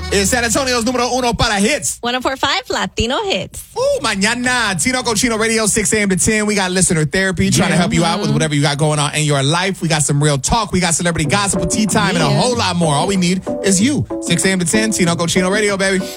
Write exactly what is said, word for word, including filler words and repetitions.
is San Antonio's número uno para hits. one oh four point five Latino Hits. Ooh, mañana, Tino Cochino Radio, six a.m. to ten. We got listener therapy, trying Yeah. to help you out with whatever you got going on in your life. We got some real talk. We got celebrity gossip with tea time and a Yeah. whole lot more. All we need is you. six a.m. to ten, Tino Cochino Radio, baby.